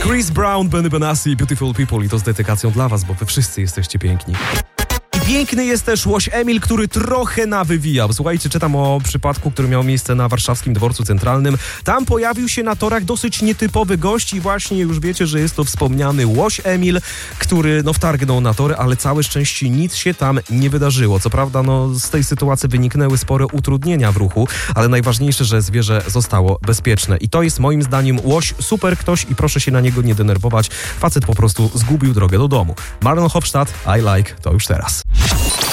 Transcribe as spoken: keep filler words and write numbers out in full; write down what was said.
Chris Brown, Benny Benassi, Beautiful People i to z dedykacją dla was, bo wy wszyscy jesteście piękni. Piękny jest też łoś Emil, który trochę nawywijał. Słuchajcie, czytam o przypadku, który miał miejsce na warszawskim dworcu centralnym. Tam pojawił się na torach dosyć nietypowy gość i właśnie już wiecie, że jest to wspomniany łoś Emil, który no wtargnął na tory, ale całe szczęście nic się tam nie wydarzyło. Co prawda no z tej sytuacji wyniknęły spore utrudnienia w ruchu, ale najważniejsze, że zwierzę zostało bezpieczne. I to jest moim zdaniem łoś super ktoś i proszę się na niego nie denerwować. Facet po prostu zgubił drogę do domu. Marlon Hofstadt, I like, to już teraz.